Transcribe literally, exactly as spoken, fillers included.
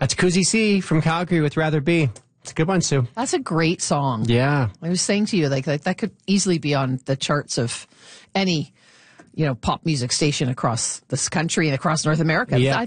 That's Koozie C from Calgary with Rather Be. It's a good one, Sue. That's a great song. Yeah. I was saying to you, like, like that could easily be on the charts of any, you know, pop music station across this country and across North America. Yeah. I